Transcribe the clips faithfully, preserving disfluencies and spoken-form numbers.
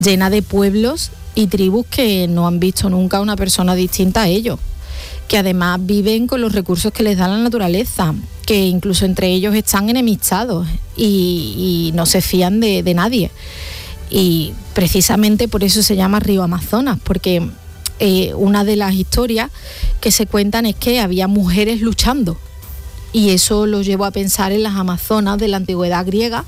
llena de pueblos y tribus que no han visto nunca una persona distinta a ellos, que además viven con los recursos que les da la naturaleza, que incluso entre ellos están enemistados y, y no se fían de, de nadie. Y precisamente por eso se llama Río Amazonas, porque eh, una de las historias que se cuentan es que había mujeres luchando, y eso lo llevó a pensar en las Amazonas de la antigüedad griega,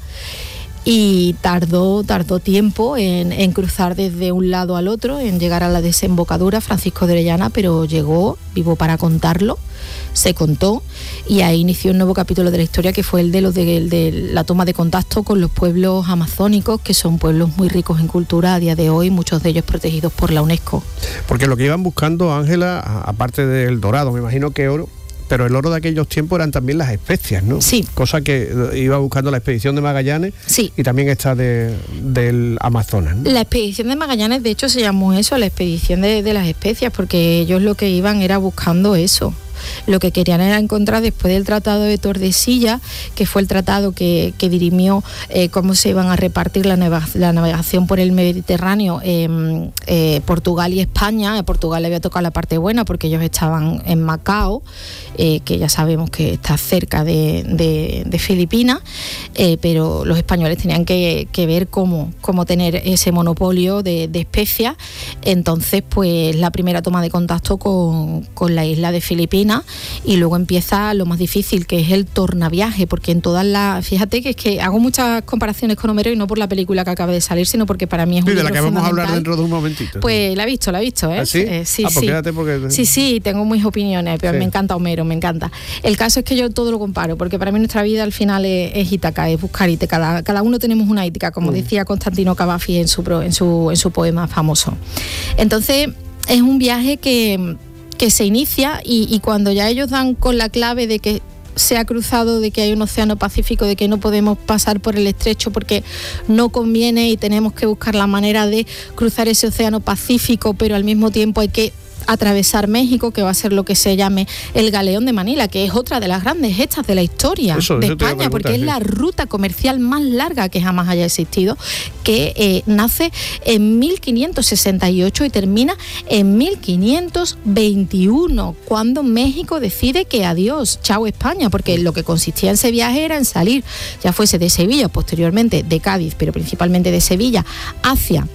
y tardó, tardó tiempo en, en cruzar desde un lado al otro, en llegar a la desembocadura Francisco de Orellana, pero llegó, vivo para contarlo, se contó, y ahí inició un nuevo capítulo de la historia, que fue el de, los de, el de la toma de contacto con los pueblos amazónicos, que son pueblos muy ricos en cultura a día de hoy, muchos de ellos protegidos por la UNESCO. Porque lo que iban buscando, Ángela, aparte del dorado, me imagino que oro, pero el oro de aquellos tiempos eran también las especias, ¿no? Sí. Cosa que iba buscando la expedición de Magallanes. Sí. Y también esta de, del Amazonas, ¿no? La expedición de Magallanes, de hecho, se llamó eso, la expedición de, de las especias, porque ellos lo que iban era buscando eso. Lo que querían era encontrar, después del Tratado de Tordesillas, que fue el tratado que, que dirimió eh, cómo se iban a repartir la, navega, la navegación por el Mediterráneo, eh, eh, Portugal y España. A Portugal le había tocado la parte buena porque ellos estaban en Macao, eh, que ya sabemos que está cerca de, de, de Filipinas, eh, pero los españoles tenían que, que ver cómo, cómo tener ese monopolio de, de especias. Entonces, pues la primera toma de contacto con, con la isla de Filipinas, y luego empieza lo más difícil, que es el tornaviaje, porque en todas las... Fíjate que es que hago muchas comparaciones con Homero, y no por la película que acaba de salir, sino porque para mí es un libro fundamental. De la que vamos a hablar dentro de un momentito. Pues la he visto, la he visto, ¿eh? ¿Ah, sí? Eh, sí, ah, pues sí. Quédate porque... Sí, sí, tengo mis opiniones, pero sí. Me encanta Homero, me encanta. El caso es que yo todo lo comparo, porque para mí nuestra vida al final es, es Ítaca, es buscar Ítaca. Cada, cada uno tenemos una Ítaca, como mm. decía Constantino Cavafis en su, en, su, en su poema famoso. Entonces, es un viaje que... que se inicia y, y cuando ya ellos dan con la clave de que se ha cruzado, de que hay un océano Pacífico, de que no podemos pasar por el estrecho porque no conviene y tenemos que buscar la manera de cruzar ese océano Pacífico, pero al mismo tiempo hay que atravesar México, que va a ser lo que se llame el Galeón de Manila, que es otra de las grandes hechas de la historia eso, de eso España, porque sí. Es la ruta comercial más larga que jamás haya existido, que eh, nace en mil quinientos sesenta y ocho y termina en mil quinientos veintiuno, cuando México decide que adiós, chao España, porque lo que consistía en ese viaje era en salir, ya fuese de Sevilla, posteriormente de Cádiz, pero principalmente de Sevilla, hacia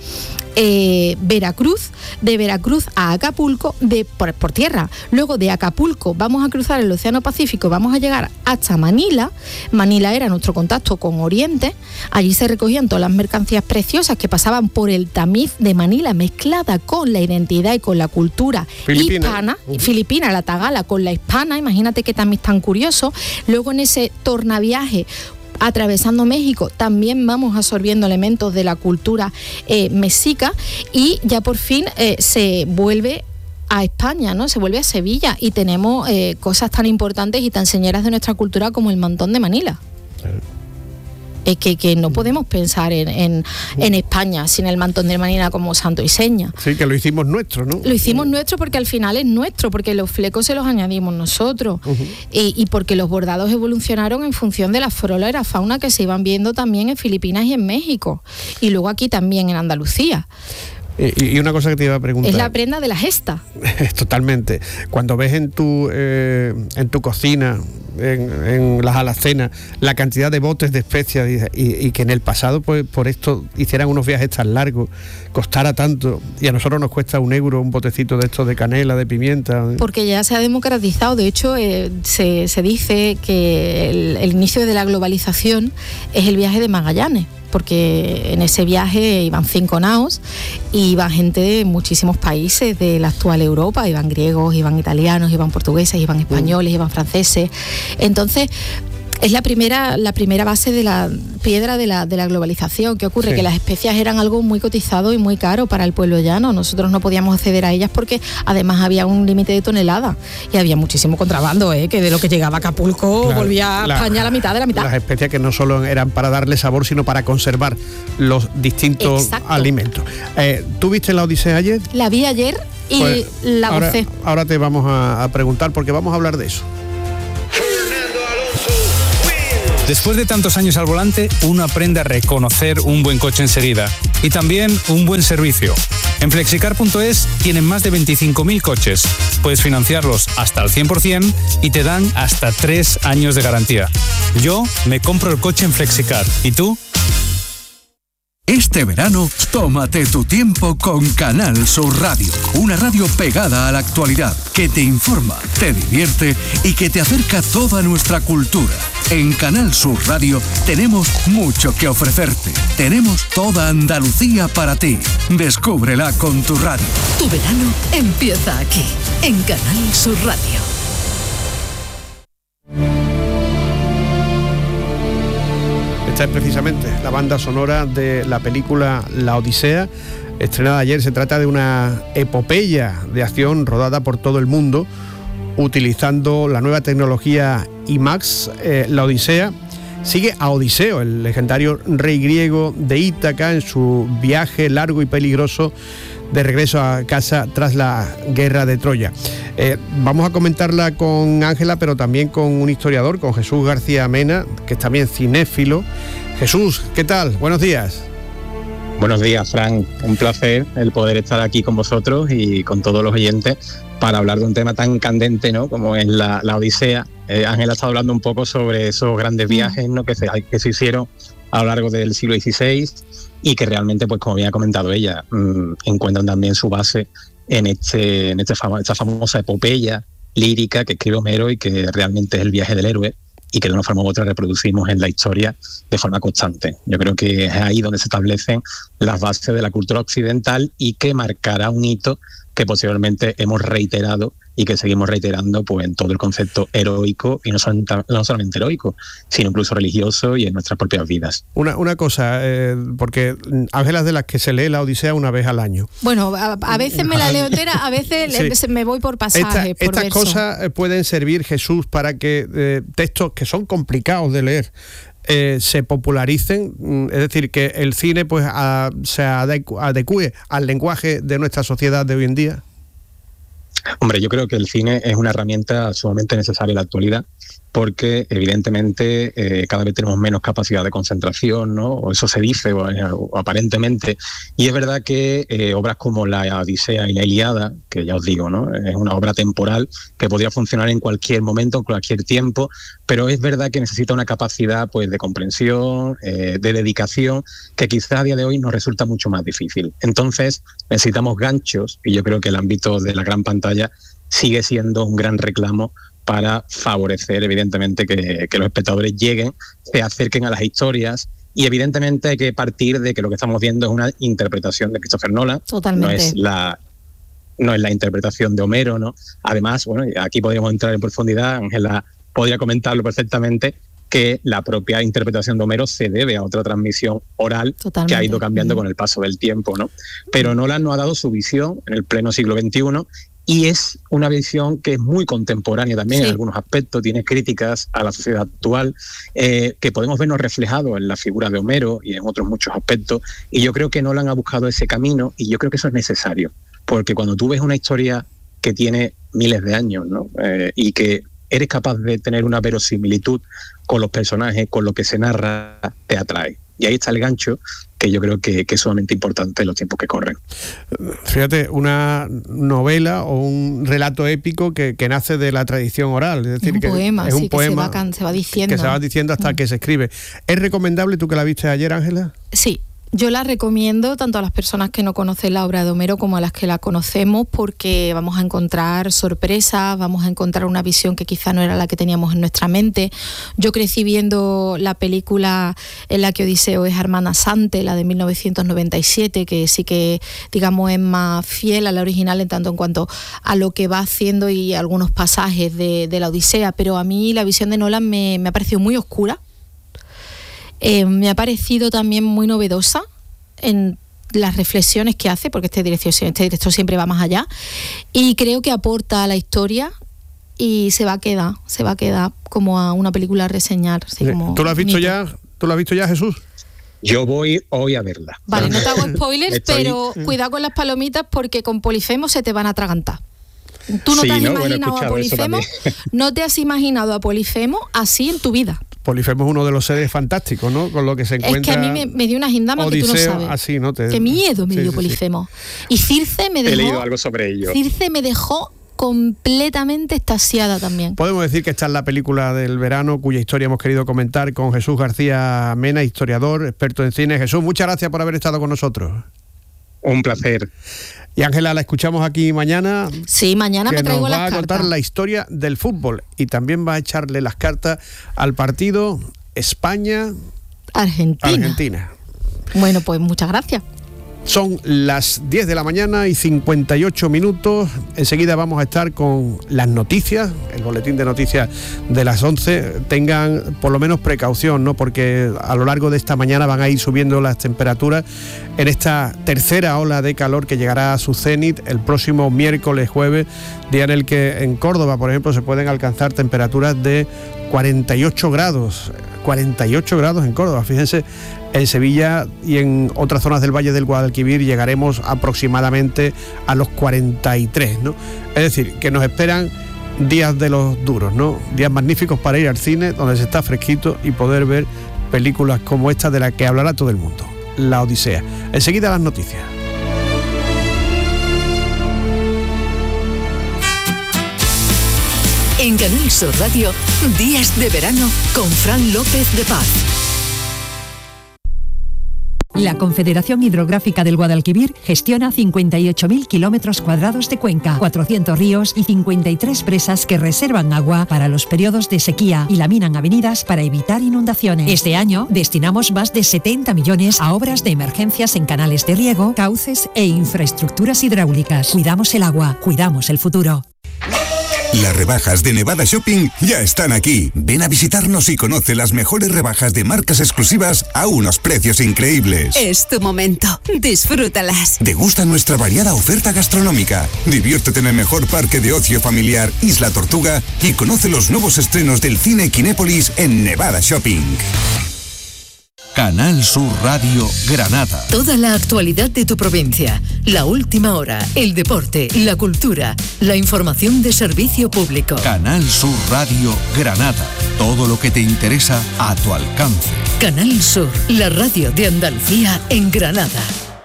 Eh, Veracruz, de Veracruz a Acapulco de, por, por tierra. Luego de Acapulco vamos a cruzar el Océano Pacífico, vamos a llegar hasta Manila. Manila era nuestro contacto con Oriente. Allí se recogían todas las mercancías preciosas que pasaban por el tamiz de Manila, mezclada con la identidad y con la cultura Filipina. hispana, uh-huh. filipina, la tagala con la hispana. Imagínate qué tamiz tan curioso. Luego en ese tornaviaje, atravesando México, también vamos absorbiendo elementos de la cultura eh, mexica, y ya por fin eh, se vuelve a España, ¿no? Se vuelve a Sevilla, y tenemos eh, cosas tan importantes y tan señeras de nuestra cultura como el mantón de Manila. Es que, que no podemos pensar en, en, en España sin el mantón de Manila como santo y seña. Sí, que lo hicimos nuestro, ¿no? Lo hicimos nuestro porque al final es nuestro, porque los flecos se los añadimos nosotros, uh-huh. y, y porque los bordados evolucionaron en función de la flora y la fauna que se iban viendo también en Filipinas y en México, y luego aquí también en Andalucía. Y una cosa que te iba a preguntar. Es la prenda de la gesta. Totalmente. Cuando ves en tu eh, en tu cocina, en, en las alacenas, la cantidad de botes de especias, y, y, y que en el pasado, pues por esto hicieran unos viajes tan largos, costara tanto, y a nosotros nos cuesta un euro un botecito de estos de canela, de pimienta. Porque ya se ha democratizado. De hecho, eh, se, se dice que el, el inicio de la globalización es el viaje de Magallanes, porque en ese viaje iban cinco naos y iba gente de muchísimos países de la actual Europa, iban griegos, iban italianos, iban portugueses, iban españoles, iban franceses. Entonces, es la primera, la primera base de la piedra de la, de la globalización. ¿Qué ocurre? Sí. Que las especias eran algo muy cotizado y muy caro para el pueblo llano. Nosotros no podíamos acceder a ellas porque además había un límite de tonelada y había muchísimo contrabando, ¿eh? Que de lo que llegaba a Acapulco, claro, volvía a la, España a la mitad de la mitad. Las especias que no solo eran para darle sabor, sino para conservar los distintos Exacto. alimentos. Eh, ¿Tú viste la Odisea ayer? La vi ayer y pues la gocé. Ahora, ahora te vamos a, a preguntar, porque vamos a hablar de eso. Después de tantos años al volante, uno aprende a reconocer un buen coche enseguida y también un buen servicio. En flexicar punto es tienen más de veinticinco mil coches. Puedes financiarlos hasta el cien por ciento y te dan hasta tres años de garantía. Yo me compro el coche en Flexicar. ¿Y tú? Este verano, tómate tu tiempo con Canal Sur Radio, una radio pegada a la actualidad, que te informa, te divierte y que te acerca toda nuestra cultura. En Canal Sur Radio tenemos mucho que ofrecerte. Tenemos toda Andalucía para ti. Descúbrela con tu radio. Tu verano empieza aquí, en Canal Sur Radio. Esta es precisamente la banda sonora de la película La Odisea, estrenada ayer. Se trata de una epopeya de acción rodada por todo el mundo, utilizando la nueva tecnología IMAX. Eh, la Odisea sigue a Odiseo, el legendario rey griego de Ítaca, en su viaje largo y peligroso de regreso a casa tras la guerra de Troya. Eh, vamos a comentarla con Ángela, pero también con un historiador, con Jesús García Mena, que es también cinéfilo. Jesús, ¿qué tal? Buenos días. Buenos días, Fran. Un placer el poder estar aquí con vosotros y con todos los oyentes para hablar de un tema tan candente, ¿no?, como es la, la Odisea. Eh, Ángela ha estado hablando un poco sobre esos grandes viajes, ¿no?, que se, que se hicieron a lo largo del siglo dieciséis y que realmente, pues como bien ha comentado ella, mmm, encuentran también su base en este en este famo- esta famosa epopeya lírica que escribe Homero y que realmente es el viaje del héroe y que de una forma u otra reproducimos en la historia de forma constante. Yo creo que es ahí donde se establecen las bases de la cultura occidental y que marcará un hito que posteriormente hemos reiterado y que seguimos reiterando, pues, en todo el concepto heroico, y no solamente, no solamente heroico, sino incluso religioso y en nuestras propias vidas. Una, una cosa, eh, porque Ángela es de las que se lee la Odisea una vez al año. Bueno, a, a veces me la leo entera, a veces sí. le, me voy por pasajes, Esta, por Estas verso. cosas pueden servir, Jesús, para que eh, textos que son complicados de leer Eh, se popularicen, es decir, que el cine pues a, se adecu- adecue al lenguaje de nuestra sociedad de hoy en día. Hombre, yo creo que el cine es una herramienta sumamente necesaria en la actualidad, porque evidentemente eh, cada vez tenemos menos capacidad de concentración, ¿no? O eso se dice, o, o aparentemente. Y es verdad que eh, obras como la Odisea y la Ilíada, que ya os digo, ¿no?, es una obra temporal que podría funcionar en cualquier momento, en cualquier tiempo, pero es verdad que necesita una capacidad, pues, de comprensión, eh, de dedicación, que quizá a día de hoy nos resulta mucho más difícil. Entonces necesitamos ganchos, y yo creo que el ámbito de la gran pantalla sigue siendo un gran reclamo para favorecer, evidentemente, que, que los espectadores lleguen, se acerquen a las historias. Y evidentemente hay que partir de que lo que estamos viendo es una interpretación de Christopher Nolan. Totalmente. No es la, no es la interpretación de Homero, ¿no? Además, bueno, aquí podríamos entrar en profundidad, Ángela podría comentarlo perfectamente, que la propia interpretación de Homero se debe a otra transmisión oral. Totalmente. Que ha ido cambiando con el paso del tiempo, ¿no? Pero Nolan nos ha dado su visión en el pleno siglo veintiuno, y es una visión que es muy contemporánea también, sí, en algunos aspectos, tiene críticas a la sociedad actual, eh, que podemos vernos reflejados en la figura de Homero y en otros muchos aspectos, y yo creo que Nolan ha buscado ese camino, y yo creo que eso es necesario, porque cuando tú ves una historia que tiene miles de años, ¿no?, eh, y que eres capaz de tener una verosimilitud con los personajes, con lo que se narra, te atrae. Y ahí está el gancho, que yo creo que, que es sumamente importante en los tiempos que corren. Fíjate, una novela o un relato épico que, que nace de la tradición oral, es decir, un que poema, es un sí, poema que se va, se va diciendo. Que se va diciendo hasta mm. que se escribe. ¿Es recomendable, tú que la viste ayer, Ángela? Sí. Yo la recomiendo tanto a las personas que no conocen la obra de Homero como a las que la conocemos, porque vamos a encontrar sorpresas, vamos a encontrar una visión que quizá no era la que teníamos en nuestra mente. Yo crecí viendo la película en la que Odiseo es hermana Sante, la de mil novecientos noventa y siete, que sí que, digamos, es más fiel a la original en tanto en cuanto a lo que va haciendo y algunos pasajes de, de la Odisea, pero a mí la visión de Nolan me, me ha parecido muy oscura. Eh, me ha parecido también muy novedosa en las reflexiones que hace, porque este director, este director siempre va más allá, y creo que aporta a la historia y se va a quedar, se va a quedar como a una película a reseñar. Así como ¿Tú lo has visto bonito. ya? ¿Tú lo has visto ya, Jesús? Yo voy hoy a verla. Vale, no te hago spoilers, Estoy... pero cuidado con las palomitas porque con Polifemo se te van a atragantar. Tú no Sí, te has ¿no? Bueno, he imaginado a escuchado eso Polifemo, también. no te has imaginado a Polifemo así en tu vida. Polifemo es uno de los seres fantásticos, ¿no? Con lo que se encuentra. Es que a mí me, me dio una gindama que tú no Odiseo, sabes. así, ¿no? Te- Qué miedo me sí, dio sí, Polifemo. Y Circe me He dejó. leído algo sobre ello. Circe me dejó completamente extasiada también. Podemos decir que esta es la película del verano cuya historia hemos querido comentar con Jesús García Mena, historiador, experto en cine. Jesús, muchas gracias por haber estado con nosotros. Un placer. Y Ángela, la escuchamos aquí mañana. Sí, mañana que me traigo nos va las a contar cartas. la historia del fútbol y también va a echarle las cartas al partido España-Argentina. Argentina. Bueno, pues muchas gracias. Son las diez de la mañana y cincuenta y ocho minutos. Enseguida vamos a estar con las noticias, el boletín de noticias de las once. Tengan por lo menos precaución, ¿no? Porque a lo largo de esta mañana van a ir subiendo las temperaturas en esta tercera ola de calor que llegará a su cenit el próximo miércoles, jueves, día en el que en Córdoba, por ejemplo, se pueden alcanzar temperaturas de cuarenta y ocho grados. cuarenta y ocho grados en Córdoba, fíjense. En Sevilla y en otras zonas del Valle del Guadalquivir llegaremos aproximadamente a los cuarenta y tres, ¿no? Es decir, que nos esperan días de los duros, ¿no? Días magníficos para ir al cine, donde se está fresquito y poder ver películas como esta de la que hablará todo el mundo, La Odisea. Enseguida las noticias. En Canal Sur Radio, Días de Verano con Fran López de Paz. La Confederación Hidrográfica del Guadalquivir gestiona cincuenta y ocho mil kilómetros cuadrados de cuenca, cuatrocientos ríos y cincuenta y tres presas que reservan agua para los periodos de sequía y laminan avenidas para evitar inundaciones. Este año destinamos más de setenta millones a obras de emergencias en canales de riego, cauces e infraestructuras hidráulicas. Cuidamos el agua, cuidamos el futuro. Las rebajas de Nevada Shopping ya están aquí. Ven a visitarnos y conoce las mejores rebajas de marcas exclusivas a unos precios increíbles. Es tu momento. Disfrútalas. Degusta nuestra variada oferta gastronómica. Diviértete en el mejor parque de ocio familiar Isla Tortuga y conoce los nuevos estrenos del cine Kinépolis en Nevada Shopping. Canal Sur Radio Granada. Toda la actualidad de tu provincia, la última hora, el deporte, la cultura, la información de servicio público. Canal Sur Radio Granada. Todo lo que te interesa a tu alcance. Canal Sur, la radio de Andalucía en Granada.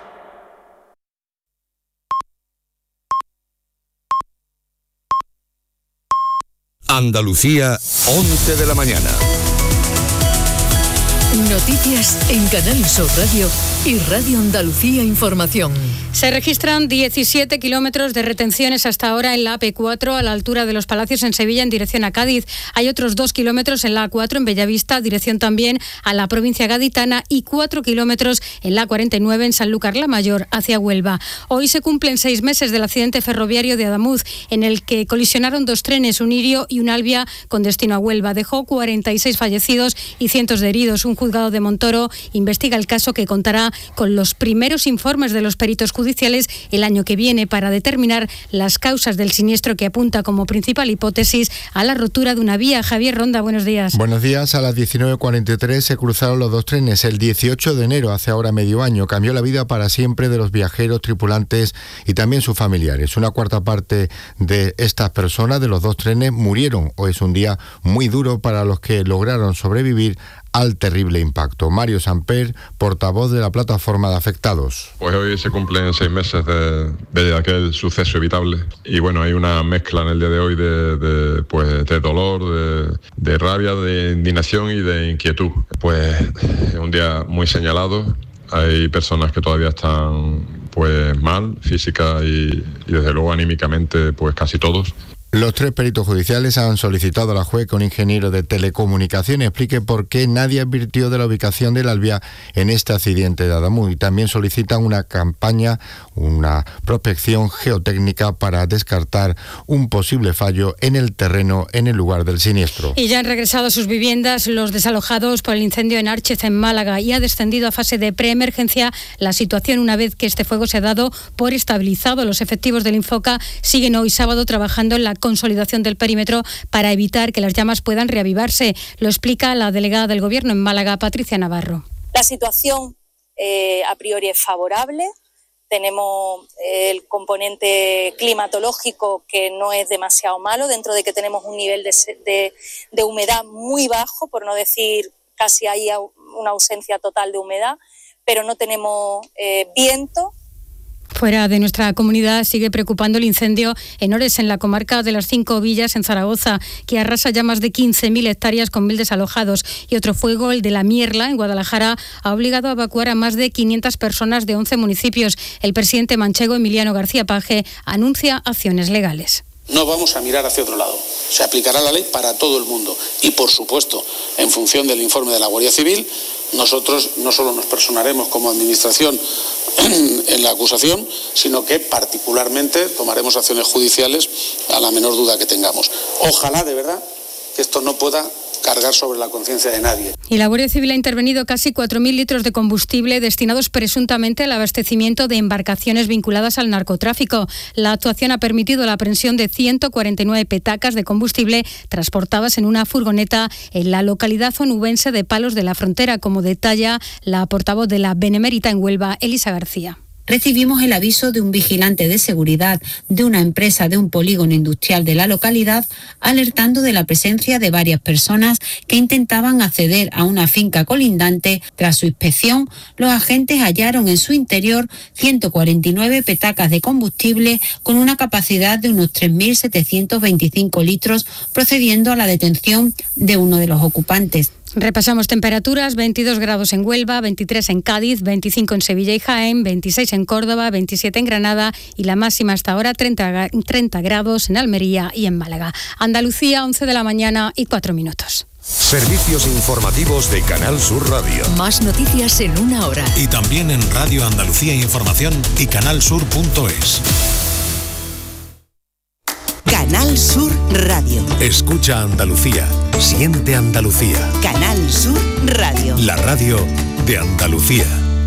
Andalucía, once de la mañana. Noticias en Canal Sur Radio y Radio Andalucía Información. Se registran diecisiete kilómetros de retenciones hasta ahora en la A P cuatro a la altura de los Palacios en Sevilla en dirección a Cádiz. Hay otros dos kilómetros en la A cuatro en Bellavista, dirección también a la provincia gaditana, y cuatro kilómetros en la A cuarenta y nueve en Sanlúcar la Mayor hacia Huelva. Hoy se cumplen seis meses del accidente ferroviario de Adamuz, en el que colisionaron dos trenes, un Irio y un Albia, con destino a Huelva. Dejó cuarenta y seis fallecidos y cientos de heridos. Un juzgado de Montoro investiga el caso, que contará con los primeros informes de los peritos judiciales el año que viene para determinar las causas del siniestro, que apunta como principal hipótesis a la rotura de una vía. Javier Ronda, buenos días. Buenos días. A las diecinueve cuarenta y tres se cruzaron los dos trenes. El dieciocho de enero, hace ahora medio año, cambió la vida para siempre de los viajeros, tripulantes y también sus familiares. Una cuarta parte de estas personas de los dos trenes murieron. Hoy es un día muy duro para los que lograron sobrevivir al terrible impacto. Mario Samper, portavoz de la plataforma de afectados. Pues hoy se cumplen seis meses de, de aquel suceso evitable y bueno, hay una mezcla en el día de hoy de, de, pues, de dolor, de, de rabia, de indignación y de inquietud. Pues es un día muy señalado. Hay personas que todavía están pues mal, física y, y desde luego anímicamente pues casi todos. Los tres peritos judiciales han solicitado a la juez que un ingeniero de telecomunicaciones explique por qué nadie advirtió de la ubicación del Albia en este accidente de Adamuz, y también solicitan una campaña, una prospección geotécnica para descartar un posible fallo en el terreno en el lugar del siniestro. Y ya han regresado a sus viviendas los desalojados por el incendio en Árchez, en Málaga, y ha descendido a fase de preemergencia la situación una vez que este fuego se ha dado por estabilizado. Los efectivos del Infoca siguen hoy sábado trabajando en la consolidación del perímetro para evitar que las llamas puedan reavivarse. Lo explica la delegada del Gobierno en Málaga, Patricia Navarro. La situación eh, a priori es favorable. tenemos el componente climatológico que no es demasiado malo, dentro de que tenemos un nivel de, de, de humedad muy bajo, por no decir casi hay una ausencia total de humedad, pero no tenemos eh, viento. Fuera de nuestra comunidad sigue preocupando el incendio en Ores, en la comarca de las Cinco Villas, en Zaragoza, que arrasa ya más de quince mil hectáreas con mil desalojados. Y otro fuego, el de La Mierla, en Guadalajara, ha obligado a evacuar a más de quinientas personas de once municipios. El presidente manchego, Emiliano García Paje, anuncia acciones legales. No vamos a mirar hacia otro lado. Se aplicará la ley para todo el mundo. Y, por supuesto, en función del informe de la Guardia Civil, nosotros no solo nos personaremos como Administración en la acusación, sino que particularmente tomaremos acciones judiciales a la menor duda que tengamos. Ojalá, de verdad, que esto no pueda cargar sobre la conciencia de nadie. Y la Guardia Civil ha intervenido casi cuatro mil litros de combustible destinados presuntamente al abastecimiento de embarcaciones vinculadas al narcotráfico. La actuación ha permitido la aprehensión de ciento cuarenta y nueve petacas de combustible transportadas en una furgoneta en la localidad onubense de Palos de la Frontera, como detalla la portavoz de la Benemérita en Huelva, Elisa García. Recibimos el aviso de un vigilante de seguridad de una empresa de un polígono industrial de la localidad, alertando de la presencia de varias personas que intentaban acceder a una finca colindante. Tras su inspección, los agentes hallaron en su interior ciento cuarenta y nueve petacas de combustible con una capacidad de unos tres mil setecientos veinticinco litros, procediendo a la detención de uno de los ocupantes. Repasamos temperaturas: veintidós grados en Huelva, veintitrés en Cádiz, veinticinco en Sevilla y Jaén, veintiséis en Córdoba, veintisiete en Granada y la máxima hasta ahora treinta, treinta grados en Almería y en Málaga. Andalucía, once de la mañana y cuatro minutos. Servicios informativos de Canal Sur Radio. Más noticias en una hora. Y también en Radio Andalucía Información y canalsur punto es. Canal Sur Radio. Escucha Andalucía. Siente Andalucía. Canal Sur Radio. La radio de Andalucía.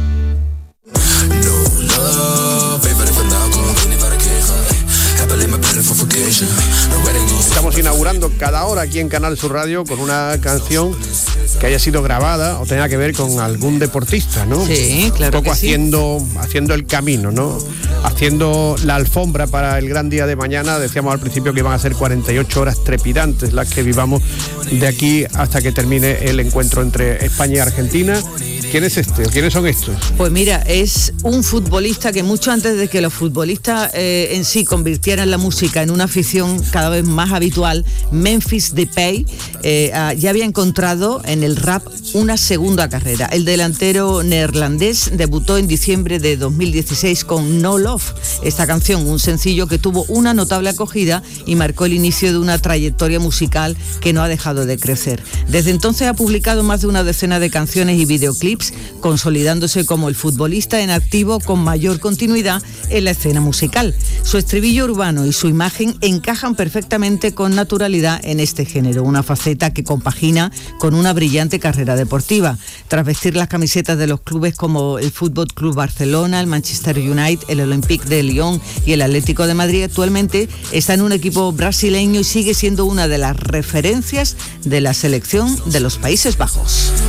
Estamos inaugurando cada hora aquí en Canal Sur Radio con una canción que haya sido grabada o tenga que ver con algún deportista, ¿no? Sí, claro. Un poco que haciendo, sí. haciendo el camino, ¿no? Haciendo la alfombra para el gran día de mañana. Decíamos al principio que iban a ser cuarenta y ocho horas trepidantes las que vivamos de aquí hasta que termine el encuentro entre España y Argentina. ¿Quién es este o quiénes son estos? Pues mira, es un futbolista que mucho antes de que los futbolistas eh, en sí convirtieran la música en una afición cada vez más habitual, Memphis Depay eh, ya había encontrado en el rap una segunda carrera. El delantero neerlandés debutó en diciembre de dos mil dieciséis con No Love, esta canción, un sencillo que tuvo una notable acogida y marcó el inicio de una trayectoria musical que no ha dejado de crecer. Desde entonces ha publicado más de una decena de canciones y videoclips, consolidándose como el futbolista en activo con mayor continuidad en la escena musical. Su estribillo urbano y su imagen encajan perfectamente con naturalidad en este género, una faceta que compagina con una brillante carrera deportiva. Tras vestir las camisetas de los clubes como el Fútbol Club Barcelona, el Manchester United, el Olympique de Lyon y el Atlético de Madrid, actualmente está en un equipo brasileño y sigue siendo una de las referencias de la selección de los Países Bajos.